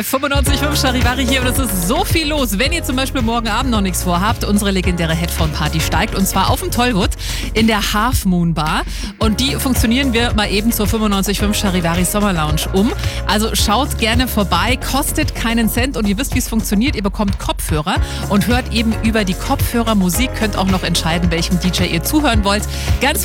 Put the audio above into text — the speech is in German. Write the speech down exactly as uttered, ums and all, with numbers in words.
fünfundneunzig Komma fünf Charivari hier und es ist so viel los. Wenn ihr zum Beispiel morgen Abend noch nichts vorhabt, unsere legendäre Headphone-Party steigt und zwar auf dem Tollwood in der Half Moon Bar und die funktionieren wir mal eben zur fünfundneunzig Komma fünf Charivari Sommer Lounge um. Also schaut gerne vorbei, kostet keinen Cent und ihr wisst, wie es funktioniert. Ihr bekommt Kopfhörer und hört eben über die Kopfhörer Musik, könnt auch noch entscheiden, welchem D J ihr zuhören wollt. Ganz